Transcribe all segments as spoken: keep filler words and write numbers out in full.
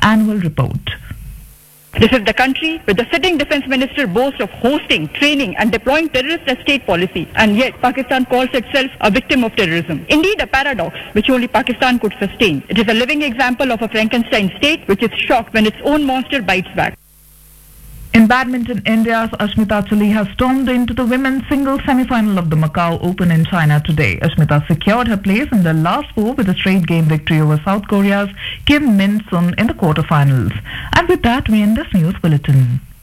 annual report. This is the country where the sitting defense minister boasts of hosting, training and deploying terrorist as state policy, and yet Pakistan calls itself a victim of terrorism. Indeed, a paradox which only Pakistan could sustain. It is a living example of a Frankenstein state which is shocked when its own monster bites back. In badminton, India's Ashmita Chali has stormed into the women's singles semi-final of the Macau Open in China today. Ashmita secured her place in the last four with a straight game victory over South Korea's Kim Min-sun in the quarterfinals. And with that, we end this news bulletin.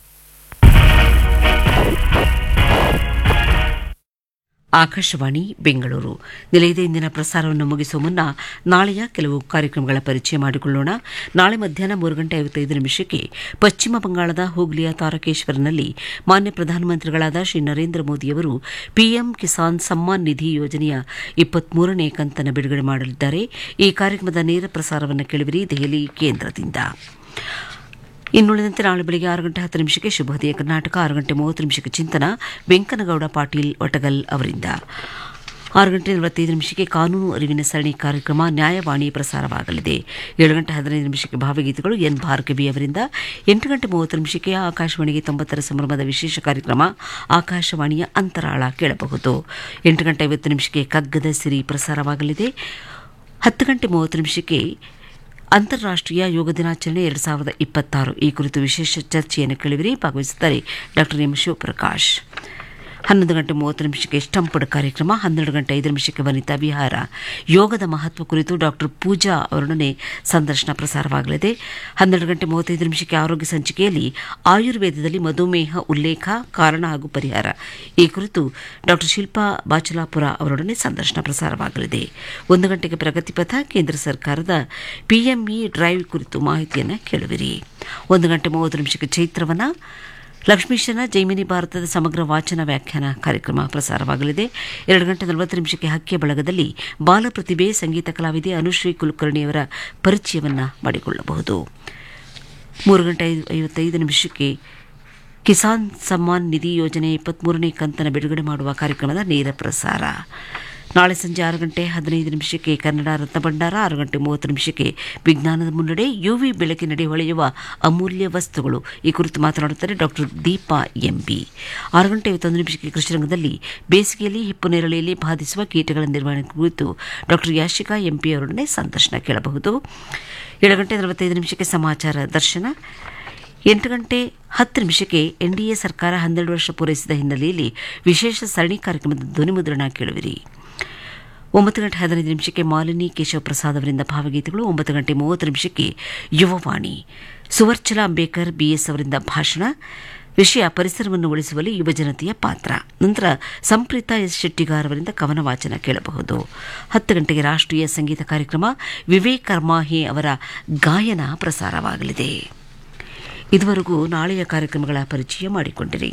Akashvani Bengaluru ನಿಲಯದ ಇಂದಿನ ಪ್ರಸಾರವನ್ನು ಮುಗಿಸುವ ಮುನ್ನ ನಾಳೆಯ ಕೆಲವು ಕಾರ್ಯಕ್ರಮಗಳ ಪರಿಚಯ ಮಾಡಿಕೊಳ್ಳೋಣ. ನಾಳೆ ಮಧ್ಯಾಹ್ನ ಮೂರು ಗಂಟೆ ಐವತ್ತೈದು ನಿಮಿಷಕ್ಕೆ ಪಶ್ಚಿಮ ಬಂಗಾಳದ ಹೂಗ್ಲಿಯ ತಾರಕೇಶ್ವರನಲ್ಲಿ ಮಾನ್ಯ ಪ್ರಧಾನಮಂತ್ರಿಗಳಾದ ಶ್ರೀ ನರೇಂದ್ರ ಮೋದಿಯವರು ಪಿಎಂ ಕಿಸಾನ್ ಸಮ್ಮಾನ್ ನಿಧಿ ಯೋಜನೆಯ ಇಪ್ಪತ್ಮೂರನೇ ಕಂತನ್ನು ಬಿಡುಗಡೆ ಮಾಡಲಿದ್ದಾರೆ. ಈ ಕಾರ್ಯಕ್ರಮದ ನೇರ ಪ್ರಸಾರವನ್ನು ಕೇಳುವಿರಿ ದೆಹಲಿ ಕೇಂದ್ರದಿಂದ. ಇನ್ನುಳಿದಂತೆ ನಾಳೆ ಬೆಳಗ್ಗೆ ಆರು ಗಂಟೆ ಹತ್ತು ನಿಮಿಷಕ್ಕೆ ಶುಭೋದಯ ಕರ್ನಾಟಕ, ಆರು ಗಂಟೆ ಮೂವತ್ತು ನಿಮಿಷಕ್ಕೆ ಚಿಂತನ ವೆಂಕನಗೌಡ ಪಾಟೀಲ್ ಒಟಗಲ್ ಅವರಿಂದ, ಆರು ಗಂಟೆ ನಲವತ್ತೈದು ನಿಮಿಷಕ್ಕೆ ಕಾನೂನು ಅರಿವಿನ ಸರಣಿ ಕಾರ್ಯಕ್ರಮ ನ್ಯಾಯವಾಣಿ ಪ್ರಸಾರವಾಗಲಿದೆ. ಏಳು ಗಂಟೆ ಹದಿನೈದು ನಿಮಿಷಕ್ಕೆ ಭಾವಗೀತೆಗಳು ಎನ್ ಭಾರ್ಗವಿ ಅವರಿಂದ, ಎಂಟು ಗಂಟೆ ಮೂವತ್ತು ನಿಮಿಷಕ್ಕೆ ಆಕಾಶವಾಣಿಗೆ ತೊಂಬತ್ತರ ಸಂಭ್ರಮದ ವಿಶೇಷ ಕಾರ್ಯಕ್ರಮ ಆಕಾಶವಾಣಿಯ ಅಂತರಾಳ ಕೇಳಬಹುದು. ಎಂಟು ಗಂಟೆ ಐವತ್ತು ನಿಮಿಷಕ್ಕೆ ಕಗ್ಗದ ಸಿರಿ ಪ್ರಸಾರವಾಗಲಿದೆ. ಹತ್ತು ಗಂಟೆ ಮೂವತ್ತು ನಿಮಿಷಕ್ಕೆ ಅಂತಾರಾಷ್ಟ್ರೀಯ ಯೋಗ ದಿನಾಚರಣೆ ಎರಡು ಸಾವಿರದ ಇಪ್ಪತ್ತಾರು ಈ ಕುರಿತು ವಿಶೇಷ ಚರ್ಚೆಯನ್ನು ಕೇಳಿವಿರಿ. ಭಾಗವಹಿಸುತ್ತಾರೆ ಡಾಕ್ಟರ್ ಎಂ ಶಿವಪ್ರಕಾಶ್. ಹನ್ನೊಂದು ಗಂಟೆ ಮೂವತ್ತು ನಿಮಿಷಕ್ಕೆ ಸ್ಟಂಪಡ್ ಕಾರ್ಯಕ್ರಮ, ಹನ್ನೆರಡು ಗಂಟೆ ಐದು ನಿಮಿಷಕ್ಕೆ ವನಿತಾ ವಿಹಾರ ಯೋಗದ ಮಹತ್ವ ಕುರಿತು ಡಾಕ್ಟರ್ ಪೂಜಾ ಅವರೊಡನೆ ಸಂದರ್ಶನ ಪ್ರಸಾರವಾಗಲಿದೆ. ಹನ್ನೆರಡು ಗಂಟೆ ಮೂವತ್ತೈದು ನಿಮಿಷಕ್ಕೆ ಆರೋಗ್ಯ ಸಂಚಿಕೆಯಲ್ಲಿ ಆಯುರ್ವೇದದಲ್ಲಿ ಮಧುಮೇಹ ಉಲ್ಲೇಖ, ಕಾರಣ ಹಾಗೂ ಪರಿಹಾರ ಈ ಕುರಿತು ಡಾಕ್ಟರ್ ಶಿಲ್ಪಾ ಬಾಚಲಾಪುರ ಅವರೊಡನೆ ಸಂದರ್ಶನ ಪ್ರಸಾರವಾಗಲಿದೆ. ಒಂದು ಗಂಟೆಗೆ ಪ್ರಗತಿಪಥ ಕೇಂದ್ರ ಸರ್ಕಾರದ ಪಿಎಂಇ ಡ್ರೈವ್ ಕುರಿತು ಮಾಹಿತಿಯನ್ನು ಕೇಳುವಿರಿ. ಒಂದು ಗಂಟೆ ಮೂವತ್ತು ನಿಮಿಷಕ್ಕೆ ಚೈತ್ರವನ ಲಕ್ಷ್ಮೀಶನ ಜೈಮಿನಿ ಭಾರತದ ಸಮಗ್ರ ವಾಚನ ವ್ಯಾಖ್ಯಾನ ಕಾರ್ಯಕ್ರಮ ಪ್ರಸಾರವಾಗಲಿದೆ. ಎರಡು ಗಂಟೆ ನಲವತ್ತು ನಿಮಿಷಕ್ಕೆ ಹಕ್ಕೆ ಬಳಗದಲ್ಲಿ ಬಾಲ ಪ್ರತಿಭೆ ಸಂಗೀತ ಕಲಾವಿದೆ ಅನುಶ್ರೀ ಕುಲಕರ್ಣಿಯವರ ಪರಿಚಯವನ್ನು ಮಾಡಿಕೊಳ್ಳಬಹುದು. ಮೂರು ಗಂಟೆ ಐವತ್ತೈದು ನಿಮಿಷಕ್ಕೆ ಕಿಸಾನ್ ಸಮ್ಮಾನ್ ನಿಧಿ ಯೋಜನೆ ಇಪ್ಪತ್ಮೂರನೇ ಕಂತನ್ನು ಬಿಡುಗಡೆ ಮಾಡುವ ಕಾರ್ಯಕ್ರಮದ ನೇರ ಪ್ರಸಾರ. ನಾಳೆ ಸಂಜೆ ಆರು ಗಂಟೆ ಹದಿನೈದು ನಿಮಿಷಕ್ಕೆ ಕನ್ನಡ ರತ್ನ ಭಂಡಾರ, ಆರು ಗಂಟೆ ಮೂವತ್ತು ನಿಮಿಷಕ್ಕೆ ವಿಜ್ಞಾನದ ಮುನ್ನಡೆ, ಯುವಿ ಬೆಳಕಿನಡಿ ಹೊಳೆಯುವ ಅಮೂಲ್ಯ ವಸ್ತುಗಳು ಈ ಕುರಿತು ಮಾತನಾಡುತ್ತಾರೆ ಡಾಕ್ಟರ್ ದೀಪಾ ಎಂಬಿ. ಆರು ಗಂಟೆ ಐವತ್ತೊಂದು ನಿಮಿಷಕ್ಕೆ ಕೃಷಿ ರಂಗದಲ್ಲಿ ಬೇಸಿಗೆಯಲ್ಲಿ ಹಿಪ್ಪು ನೇರಳೆಯಲ್ಲಿ ಬಾಧಿಸುವ ಕೀಟಗಳ ನಿರ್ವಹಣೆ ಕುರಿತು ಡಾಕ್ಟರ್ ಯಾಶಿಕಾ ಎಂಪಿ ಅವರೊಡನೆ ಸಂದರ್ಶನ ಕೇಳಬಹುದು. ಏಳು ಗಂಟೆ ನಲವತ್ತೈದು ನಿಮಿಷಕ್ಕೆ ಸಮಾಚಾರ ದರ್ಶನ. ಎಂಟು ಗಂಟೆ ಹತ್ತು ನಿಮಿಷಕ್ಕೆ ಎನ್ಡಿಎ ಸರ್ಕಾರ ಹನ್ನೆರಡು ವರ್ಷ ಪೂರೈಸಿದ ಹಿನ್ನೆಲೆಯಲ್ಲಿ ವಿಶೇಷ ಸರಣಿ ಕಾರ್ಯಕ್ರಮದ ಧ್ವನಿಮುದ್ರಣ ಕೇಳುವಿರಿ. ಒಂಬತ್ತು ಗಂಟೆ ಹದಿನೈದು ನಿಮಿಷಕ್ಕೆ ಮಾಲಿನಿ ಕೇಶವ ಪ್ರಸಾದ್ ಅವರಿಂದ ಭಾವಗೀತೆಗಳು. ಒಂಬತ್ತು ಗಂಟೆ ಮೂವತ್ತು ನಿಮಿಷಕ್ಕೆ ಯುವವಾಣಿ ಸುವರ್ಚಲಾ ಅಂಬೇಕರ್ ಬಿಎಸ್ ಅವರಿಂದ ಭಾಷಣ, ವಿಷಯ ಪರಿಸರವನ್ನು ಉಳಿಸುವಲ್ಲಿ ಯುವಜನತೆಯ ಪಾತ್ರ. ನಂತರ ಸಂಪ್ರೀತಾ ಎಸ್ ಶೆಟ್ಟಿಗಾರ್ ಅವರಿಂದ ಕವನ ವಾಚನ ಕೇಳಬಹುದು. ಹತ್ತು ಗಂಟೆಗೆ ರಾಷ್ಟ್ರೀಯ ಸಂಗೀತ ಕಾರ್ಯಕ್ರಮ ವಿವೇಕ್ ಕರ್ಮಾಹೆ ಅವರ ಗಾಯನ ಪ್ರಸಾರವಾಗಲಿದೆ. ಇದುವರೆಗೂ ನಾಳೆಯ ಕಾರ್ಯಕ್ರಮಗಳ ಪರಿಚಯ ಮಾಡಿಕೊಂಡಿರಿ.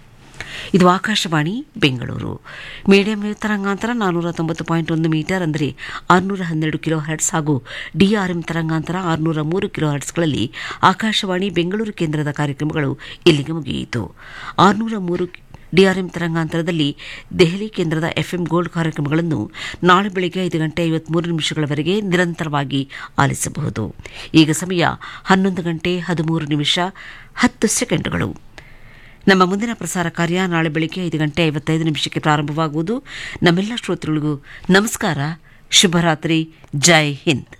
ಇದು ಆಕಾಶವಾಣಿ ಬೆಂಗಳೂರು. ಮೀಡಿಯಂ ವೇವ್ ತರಂಗಾಂತರ ನಾನ್ನೂರ ತೊಂಬತ್ತು ಪಾಯಿಂಟ್ ಒಂದು ಮೀಟರ್ ಅಂದರೆ ಆರುನೂರ ಹನ್ನೆರಡು ಕಿಲೋ ಹರ್ಟ್ಸ್ ಹಾಗೂ ಡಿಆರ್ಎಂ ತರಂಗಾಂತರ ಆರುನೂರ ಮೂರು ಕಿಲೋ ಹರ್ಟ್ಸ್ಗಳಲ್ಲಿ ಆಕಾಶವಾಣಿ ಬೆಂಗಳೂರು ಕೇಂದ್ರದ ಕಾರ್ಯಕ್ರಮಗಳು ಇಲ್ಲಿಗೆ ಮುಗಿಯಿತು. ಆರುನೂರ ಮೂರು ಡಿಆರ್ಎಂ ತರಂಗಾಂತರದಲ್ಲಿ ದೆಹಲಿ ಕೇಂದ್ರದ ಎಫ್ಎಂ ಗೋಲ್ಡ್ ಕಾರ್ಯಕ್ರಮಗಳನ್ನು ನಾಳೆ ಬೆಳಗ್ಗೆ ಐದು ಗಂಟೆ ಐವತ್ಮೂರು ನಿಮಿಷಗಳವರೆಗೆ ನಿರಂತರವಾಗಿ ಆಲಿಸಬಹುದು. ಈಗ ಸಮಯ ಹನ್ನೊಂದು ಗಂಟೆ ಹದಿಮೂರು ನಿಮಿಷ ಹತ್ತು ಸೆಕೆಂಡುಗಳು. ನಮ್ಮ ಮುಂದಿನ ಪ್ರಸಾರ ಕಾರ್ಯ ನಾಳೆ ಬೆಳಗ್ಗೆ ಐದು ಗಂಟೆ ಐವತ್ತೈದು ನಿಮಿಷಕ್ಕೆ ಪ್ರಾರಂಭವಾಗುವುದು. ನಮ್ಮೆಲ್ಲ ಶ್ರೋತೃಗಳಿಗೂ ನಮಸ್ಕಾರ, ಶುಭರಾತ್ರಿ, ಜೈ ಹಿಂದ್.